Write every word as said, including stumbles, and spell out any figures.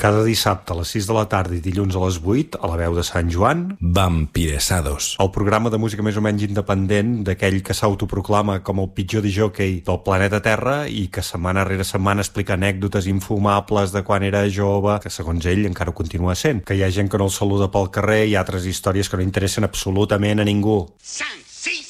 Cada dissabte a les sis de la tarda i dilluns a les vuit, a la veu de Sant Joan, Vampiresados. El programa de música més o menys independent d'aquell que s'autoproclama com el pitjor discjòquei del planeta Terra i que setmana rere setmana explica anècdotes infumables de quan era jove, que segons ell encara ho continua sent. Que hi ha gent que no el saluda pel carrer i altres històries que no interessen absolutament a ningú. Sang!